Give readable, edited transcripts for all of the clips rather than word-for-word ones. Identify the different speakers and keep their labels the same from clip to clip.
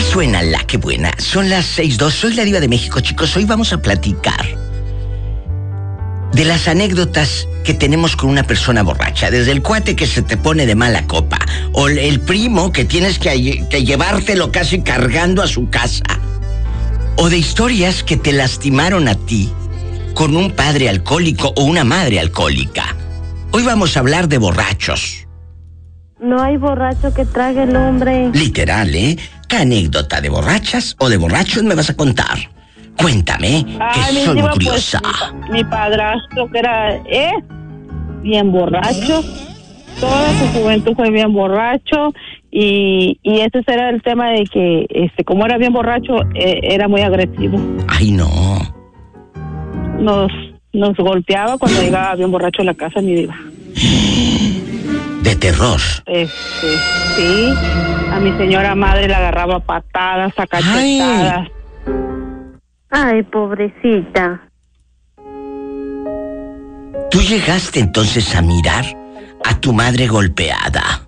Speaker 1: suena la que buena? Son las 6:02. Soy la Diva de México, chicos. Hoy vamos a platicar de las anécdotas que tenemos con una persona borracha. Desde el cuate que se te pone de mala copa, o el primo que tienes que llevártelo casi cargando a su casa, o de historias que te lastimaron a ti con un padre alcohólico o una madre alcohólica. Hoy vamos a hablar de borrachos.
Speaker 2: No hay borracho que trague el hombre.
Speaker 1: Literal, ¿eh? ¿Qué anécdota de borrachas o de borrachos me vas a contar? Cuéntame, que soy muy curiosa.
Speaker 2: Pues, mi padrastro, que era bien borracho. Toda su juventud fue bien borracho. Y ese era el tema de que, como era bien borracho, era muy agresivo.
Speaker 1: Ay, no.
Speaker 2: Nos golpeaba cuando llegaba bien borracho a la casa, mi diva.
Speaker 1: De terror.
Speaker 2: Sí. A mi señora madre la agarraba a patadas, a cachetadas. Ay, pobrecita.
Speaker 1: ¿Tú llegaste entonces a mirar a tu madre golpeada?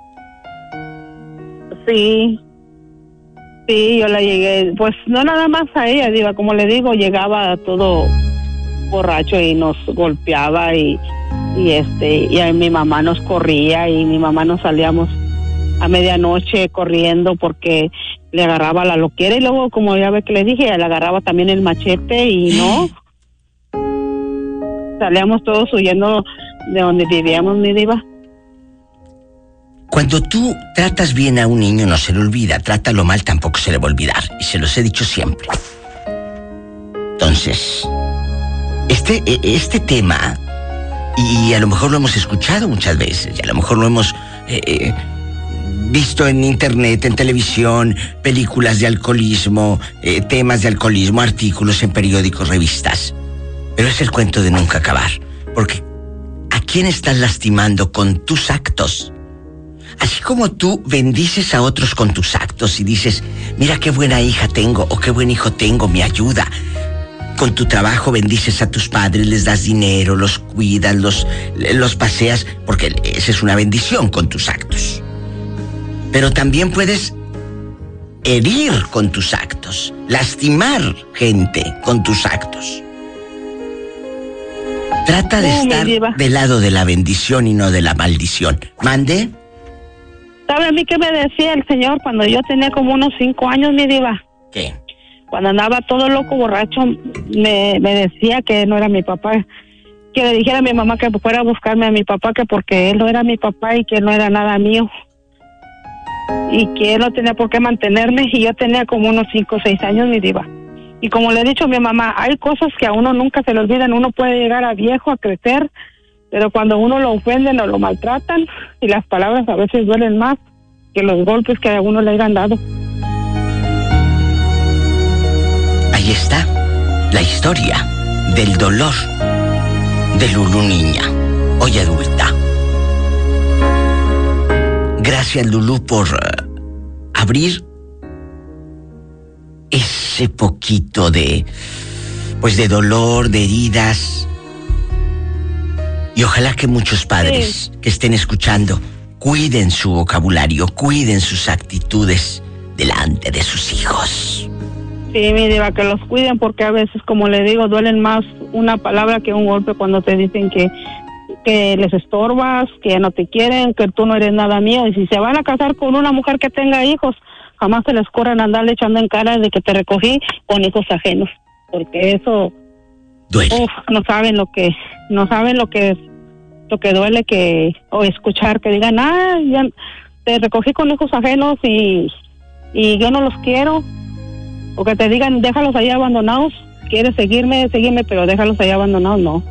Speaker 2: Sí, yo la llegué, pues no nada más a ella, diva, como le digo, llegaba todo borracho y nos golpeaba y a mi mamá nos corría y mi mamá nos salíamos a medianoche corriendo porque le agarraba la loquera y luego, como ya ve que le dije, le agarraba también el machete y no. Salíamos todos huyendo de donde vivíamos, mi diva.
Speaker 1: Cuando tú tratas bien a un niño no se le olvida, trátalo mal tampoco se le va a olvidar, y se los he dicho siempre. Entonces, este tema, y a lo mejor lo hemos escuchado muchas veces, y a lo mejor lo hemos visto en internet, en televisión, películas de alcoholismo, temas de alcoholismo, artículos en periódicos, revistas. Pero es el cuento de nunca acabar, porque ¿a quién estás lastimando con tus actos? Así como tú bendices a otros con tus actos y dices, mira qué buena hija tengo o qué buen hijo tengo, me ayuda. Con tu trabajo bendices a tus padres, les das dinero, los cuidas, los paseas, porque esa es una bendición con tus actos. Pero también puedes herir con tus actos, lastimar gente con tus actos. Trata de estar del lado de la bendición y no de la maldición. ¿Mande?
Speaker 2: ¿Sabe a mí qué me decía el señor cuando yo tenía como unos 5 años, mi diva?
Speaker 1: ¿Qué?
Speaker 2: Cuando andaba todo loco, borracho, me decía que no era mi papá. Que le dijera a mi mamá que fuera a buscarme a mi papá, que porque él no era mi papá y que no era nada mío. Y que él no tenía por qué mantenerme. Y yo tenía como unos 5 o 6 años, mi diva. Y como le he dicho a mi mamá, hay cosas que a uno nunca se le olvidan. Uno puede llegar a viejo, a crecer, pero cuando uno lo ofenden o lo maltratan, y las palabras a veces duelen más que los golpes que a uno le hayan dado.
Speaker 1: Ahí está la historia del dolor de Lulú niña, hoy adulta. Gracias, Lulú, por abrir ese poquito de dolor, de heridas. Y ojalá que muchos padres que estén escuchando cuiden su vocabulario, cuiden sus actitudes delante de sus hijos.
Speaker 2: Sí, mi diva, que los cuiden porque a veces, como le digo, duelen más una palabra que un golpe cuando te dicen que les estorbas, que no te quieren, que tú no eres nada mío. Y si se van a casar con una mujer que tenga hijos, jamás se les corran andarle echando en cara de que te recogí con hijos ajenos, porque eso
Speaker 1: duele.
Speaker 2: No saben lo que duele, que o escuchar que digan, ya te recogí con hijos ajenos y yo no los quiero, o que te digan, déjalos ahí abandonados, quieres seguirme, pero déjalos ahí abandonados. No,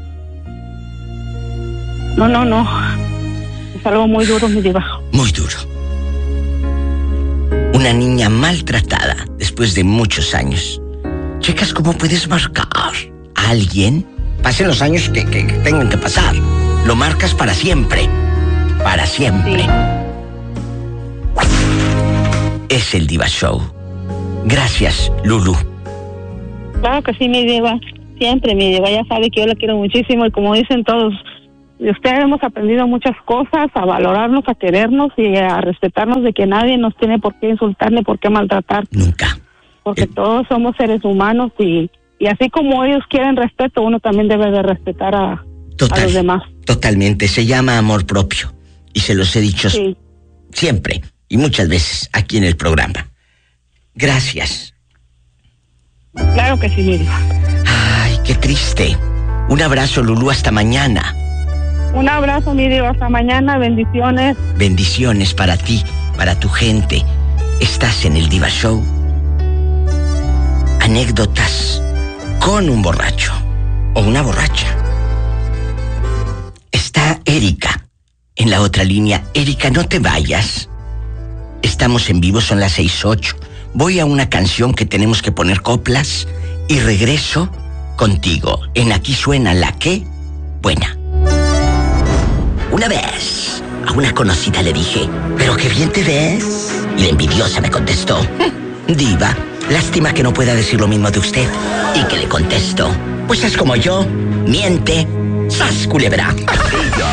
Speaker 2: es algo muy duro, mi diva.
Speaker 1: Muy duro. Una niña maltratada después de muchos años. Checas cómo puedes marcar a alguien, pasen los años que tengan que pasar, lo marcas para siempre. Para siempre. Sí. Es el Diva Show. Gracias, Lulú.
Speaker 2: Claro que sí, mi diva. Siempre, mi diva. Ya sabe que yo la quiero muchísimo y como dicen todos, de usted hemos aprendido muchas cosas, a valorarnos, a querernos y a respetarnos, de que nadie nos tiene por qué insultar ni por qué maltratar.
Speaker 1: Nunca.
Speaker 2: Porque todos somos seres humanos y así como ellos quieren respeto, uno también debe de respetar a los demás.
Speaker 1: Totalmente, se llama amor propio y se los he dicho siempre y muchas veces aquí en el programa. Gracias.
Speaker 2: Claro que sí, Miri.
Speaker 1: Ay, qué triste. Un abrazo, Lulú, hasta mañana.
Speaker 2: Un abrazo, Miri, hasta mañana, bendiciones.
Speaker 1: Bendiciones para ti, para tu gente. Estás en el Diva Show. Anécdotas con un borracho o una borracha. Está Erika en la otra línea. Erika, no te vayas. Estamos en vivo, son las 6:08. Voy a una canción que tenemos que poner coplas y regreso contigo. En Aquí Suena la que buena. Una vez a una conocida le dije, pero qué bien te ves. Y la envidiosa me contestó, diva, lástima que no pueda decir lo mismo de usted. Y que le contesto, pues es como yo, miente, ¡sas, culebra!